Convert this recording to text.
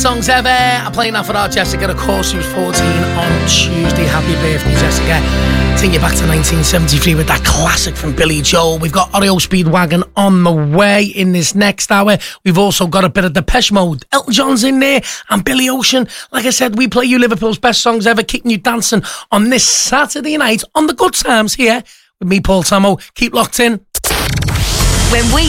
Songs ever. I'm playing that for our Jessica. Of course, she was 14 on Tuesday. Happy birthday, Jessica. Take you back to 1973 with that classic from Billy Joel. We've got REO Speedwagon on the way in this next hour. We've also got a bit of Depeche Mode. Elton John's in there and Billy Ocean. Like I said, we play you Liverpool's best songs ever, keeping you dancing on this Saturday night on the Good Times here with me, Paul Tammo. Keep locked in. When we